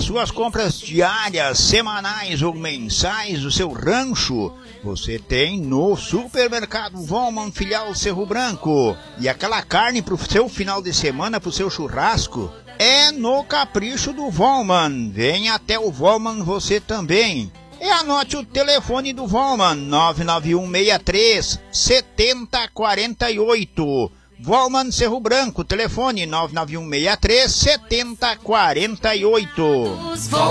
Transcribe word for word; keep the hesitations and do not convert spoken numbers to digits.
suas compras diárias, semanais ou mensais do seu rancho, você tem no Supermercado Volman Filial Cerro Branco. E aquela carne pro seu final de semana, pro seu churrasco, é no Capricho do Volman. Vem até o Volman você também. E anote o telefone do Volman, nove nove um seis três sete zero quatro oito. Volman Cerro Branco, telefone nove nove um seis três sete zero quatro oito.